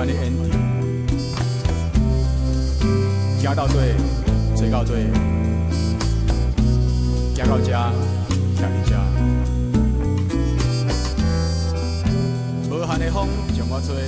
安的 ending， 行到底，做到底，行到这，徛伫这。无限的风将我吹，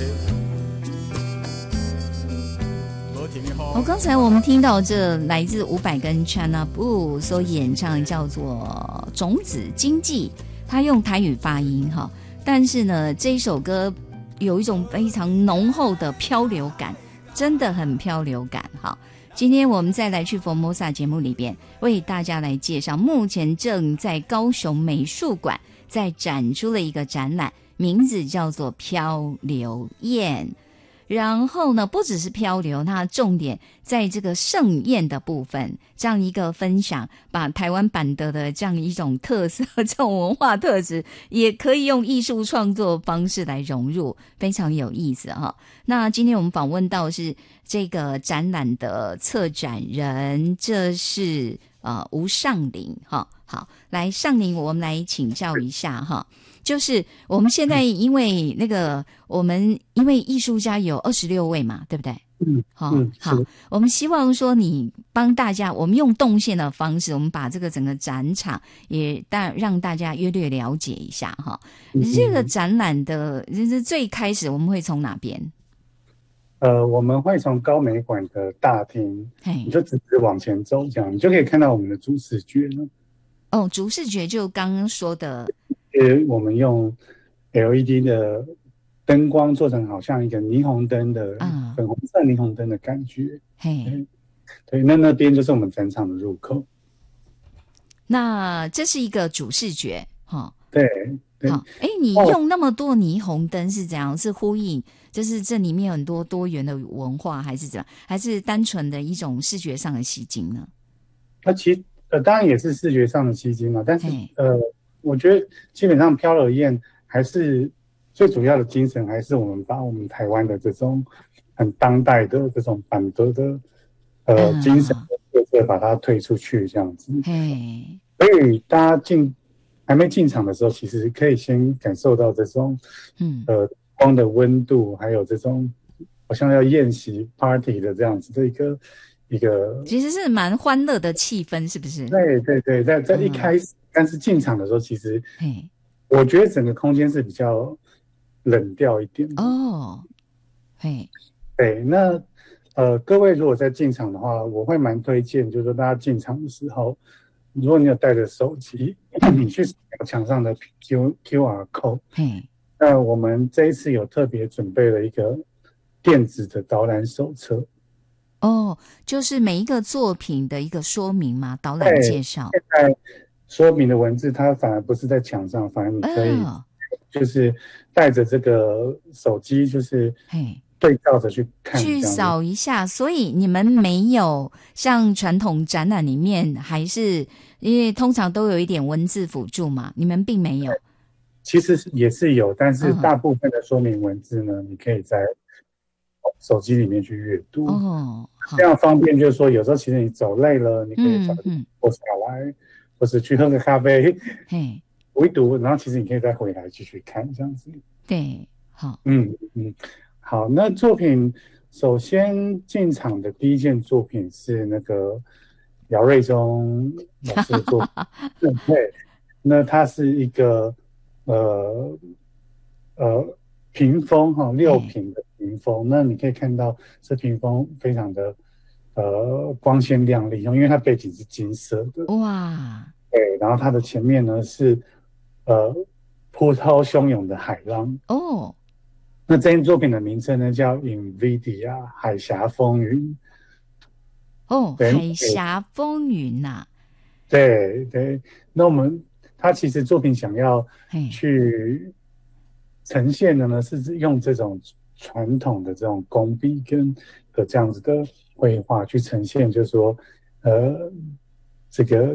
无停的风。 刚才我们听到这来自伍佰跟 China Blue 所演唱叫做《种子经济》，他用台语发音哈，但是呢，这一首歌有一种非常浓厚的漂流感，真的很漂流感哈。今天我们再来去 Formosa 节目里边为大家来介绍，目前正在高雄美术馆在展出了一个展览，名字叫做漂流宴。然后呢，不只是漂流，它重点在这个盛宴的部分，这样一个分享，把台湾版的这样一种特色，这种文化特质，也可以用艺术创作方式来融入，非常有意思哈。那今天我们访问到是这个展览的策展人，这是吴尚林哈。好，来尚林，我们来请教一下哈。就是我们现在因为我们因为艺术家有26位嘛，对不对？好，我们希望说你帮大家，我们用动线的方式，我们把这个整个展场也让大家约略了解一下哈。这个展览的就是最开始我们会从哪边？ 我们会从高美馆的大厅，你就直直往前走，这样你就可以看到我们的主视觉了。 哦，主视觉就刚刚说的。 我们用 LED 的灯光做成好像一个霓虹灯的粉红色霓虹灯的感觉。对，那边就是我们展场的入口。 那这是一个主视觉哈。 对。 好，你用那么多霓虹灯是怎样？是呼应，就是这里面有很多多元的文化，还是怎样？还是单纯的一种视觉上的吸睛呢？ 其实当然也是视觉上的吸睛嘛，但是我觉得基本上漂流宴还是最主要的精神，还是我们把我们台湾的这种很当代的这种板德的精神特色把它推出去这样子。所以大家还没进场的时候，其实可以先感受到这种光的温度，还有这种好像要宴席 party 的这样子的一个其实是蛮欢乐的气氛，是不是？ 对，在一开始，但是进场的时候，其实我觉得整个空间是比较冷调一点的。对，那各位如果在进场的话，我会蛮推荐，就是说大家进场的时候，如果你有带着手机，你去扫墙上的 QR code，那我们这一次有特别准备了一个电子的导览手册。 就是每一个作品的一个说明嘛，导览介绍。 现在说明的文字，它反而不是在墙上，反而你可以就是带着这个手机，就是对照着去看， 去扫一下。所以你们没有像传统展览里面，还是因为通常都有一点文字辅助嘛，你们并没有。 其实也是有，但是大部分的说明文字呢，你可以在手机里面去阅读。这样方便，就是说有时候其实你走累了，你可以坐下来，或是去喝个咖啡，读一读，然后其实你可以再回来继续看这样子。 对，好， 好，那作品首先进场的第一件作品是那个姚瑞忠老师的作品。对，那它是一个屏风6屏的屏风，那你可以看到这屏风非常的光鲜亮丽，因为它背景是金色的。 哇！ 对，然后它的前面呢是波涛汹涌的海浪。那这件作品的名称呢叫 NVIDIA 海峡风云。 海峡风云啊。 对，那他其实作品想要去呈现的呢，是用这种传统的这种工笔跟这样子的绘画去呈现，就是说，这个